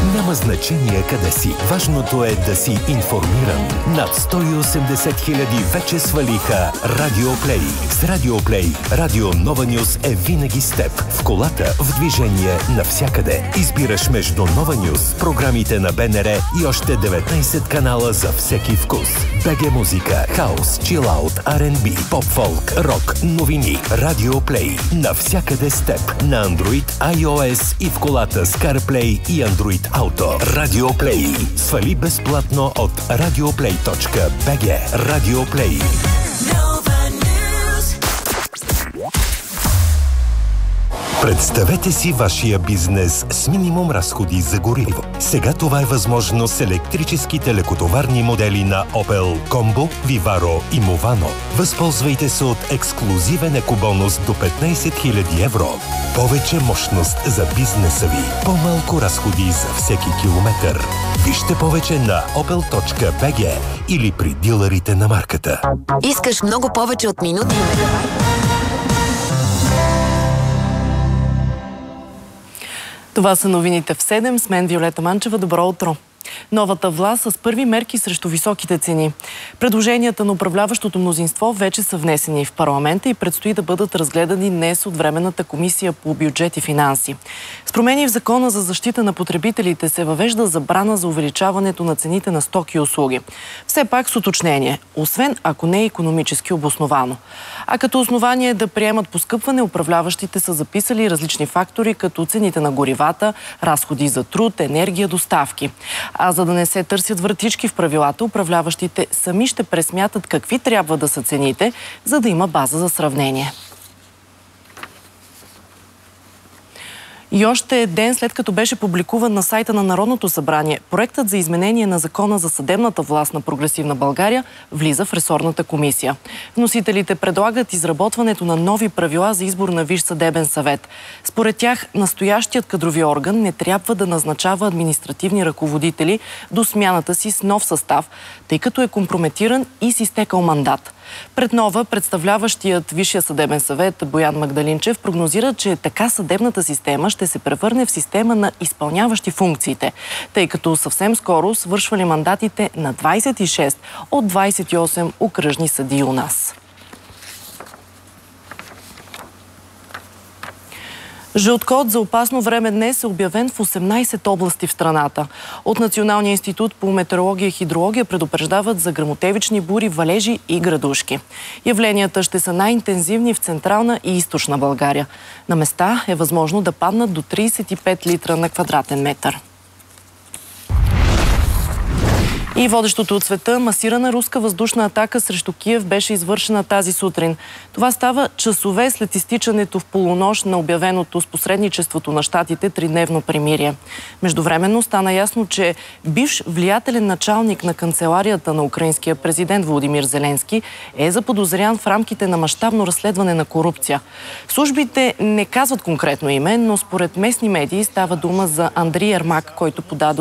Няма значение къде си. Важното е да си информиран. Над 180 хиляди вече свалиха Радио Плей. С Радио Плей, Радио Нова Нюз е винаги с теб. В колата, в движение, навсякъде. Избираш между Нова Нюз, програмите на БНР и още 19 канала за всеки вкус. БГ музика, хаус, чилаут, R&B, поп-фолк, рок, новини. Радио Плей. Навсякъде с теб. На Android, iOS и в колата с CarPlay и Android Auto. Радио Плей. Свали безплатно от radioplay.bg. Радио Плей. Представете си вашия бизнес с минимум разходи за гориво. Сега това е възможно с електрическите лекотоварни модели на Opel Combo, Vivaro и Movano. Възползвайте се от ексклузивен екобонус до 15 000 евро. Повече мощност за бизнеса ви. По-малко разходи за всеки километър. Вижте повече на opel.bg или при дилърите на марката. Искаш много повече от минути и мегабайт? Това са новините в 7. С мен Виолета Манчева. Добро утро. Новата власт с първи мерки срещу високите цени. Предложенията на управляващото мнозинство вече са внесени в парламента и предстои да бъдат разгледани днес от Временната комисия по бюджет и финанси. С промени в Закона за защита на потребителите се въвежда забрана за увеличаването на цените на стоки и услуги. Все пак с уточнение, освен ако не е икономически обосновано. А като основание да приемат поскъпване, управляващите са записали различни фактори, като цените на горивата, разходи за труд, енергия, доставки. А за да не се търсят вратички в правилата, управляващите сами ще пресмятат какви трябва да са цените, за да има база за сравнение. И още ден след като беше публикуван на сайта на Народното събрание, проектът за изменение на Закона за съдебната власт на Прогресивна България влиза в ресорната комисия. Вносителите предлагат изработването на нови правила за избор на Висш съдебен съвет. Според тях, настоящият кадрови орган не трябва да назначава административни ръководители до смяната си с нов състав, тъй като е компрометиран и с изтекал мандат. Пред нова, представляващият Висшия съдебен съвет Боян Магдалинчев прогнозира, че така съдебната система ще се превърне в система на изпълняващи функциите, тъй като съвсем скоро свършвали мандатите на 26 от 28 окръжни съдии у нас. Жълт код за опасно време днес е обявен в 18 области в страната. От Националния институт по метеорология и хидрология предупреждават за гръмотевични бури, валежи и градушки. Явленията ще са най-интензивни в Централна и Източна България. На места е възможно да паднат до 35 литра на квадратен метър. И водещото от света, масирана руска въздушна атака срещу Киев беше извършена тази сутрин. Това става часове след изтичането в полунощ на обявеното с посредничеството на щатите тридневно примирие. Междувременно стана ясно, че бивш влиятелен началник на канцеларията на украинския президент Володимир Зеленски е заподозрян в рамките на мащабно разследване на корупция. Службите не казват конкретно име, но според местни медии става дума за Андрей Ермак, който подаде